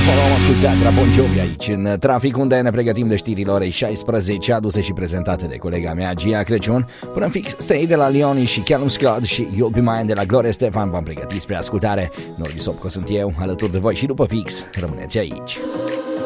Am ascultat la Bon Jovi aici în trafic, unde ne pregătim de știrile orei 16, aduse și prezentate de colega mea Gia Crăciun. Până în fix, Stay de la Leoni și Callum Scott și You'll Be Mine de la Gloria Stefan v-am pregătit spre ascultare. Nordi Sopco sunt eu, alături de voi și după fix, rămâneți aici.